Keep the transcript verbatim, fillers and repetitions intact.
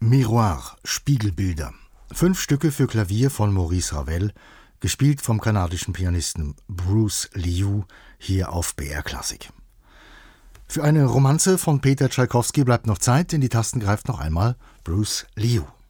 Miroir, Spiegelbilder. Fünf Stücke für Klavier von Maurice Ravel, gespielt vom kanadischen Pianisten Bruce Liu, hier auf B R Klassik. Für eine Romanze von Peter Tschaikowski bleibt noch Zeit, in die Tasten greift noch einmal Bruce Liu.